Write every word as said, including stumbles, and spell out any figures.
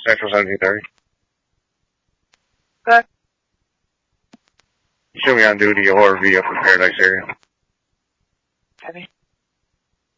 Central seventeen thirty. Okay. Show me on duty, or V up in Paradise area. Heavy.